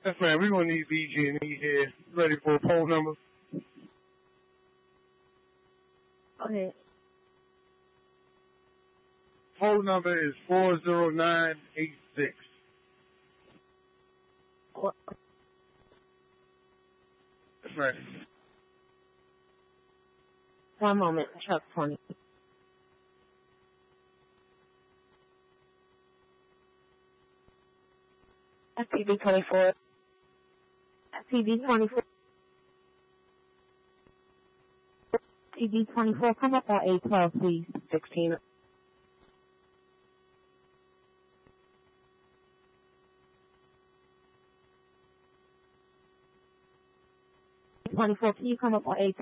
Yes, ma'am. We're going to need BG&E here. Ready for a poll number? Okay. Poll number is 40986. What? That's right. One moment, Chuck 20. FPV 24. FPV 24. FPV 24, come up on A12, please. 16. 24, can you come up on A12?